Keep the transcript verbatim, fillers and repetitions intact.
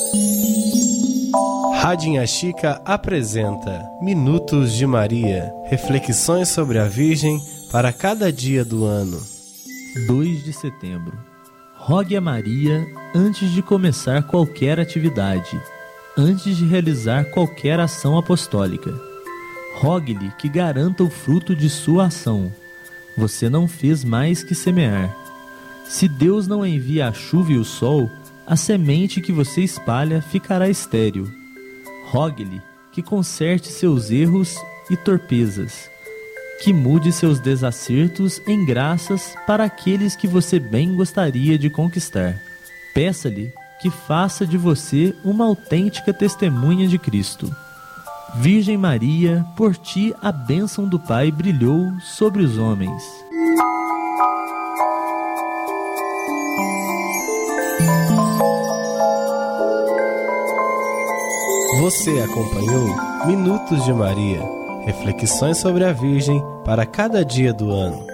Rádio Inha Chica apresenta Minutos de Maria, reflexões sobre a Virgem para cada dia do ano. dois de setembro. Rogue a Maria antes de começar qualquer atividade, antes de realizar qualquer ação apostólica. Rogue-lhe que garanta o fruto de sua ação. Você não fez mais que semear. Se Deus não envia a chuva e o sol, a semente que você espalha ficará estéril. Rogue-lhe que conserte seus erros e torpezas, que mude seus desacertos em graças para aqueles que você bem gostaria de conquistar. Peça-lhe que faça de você uma autêntica testemunha de Cristo. Virgem Maria, por ti a bênção do Pai brilhou sobre os homens. Você acompanhou Minutos de Maria, reflexões sobre a Virgem para cada dia do ano.